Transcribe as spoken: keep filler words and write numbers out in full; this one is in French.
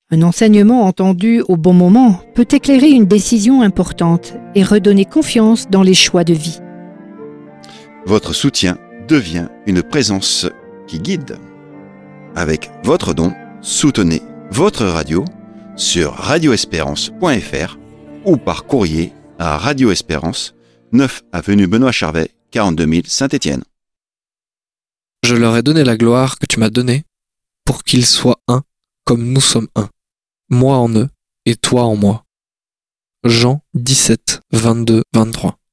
Un enseignement entendu au bon moment peut éclairer une décision importante et redonner confiance dans les choix de vie. Votre soutien devient une présence qui guide. Avec votre don, soutenez votre radio sur radio espérance point f r ou par courrier à Radio Espérance, neuf avenue Benoît Charvet, quarante-deux mille Saint-Étienne. Je leur ai donné la gloire que tu m'as donnée, pour qu'ils soient un, comme nous sommes un. Moi en eux, et toi en moi. Jean dix-sept, vingt-deux, vingt-trois.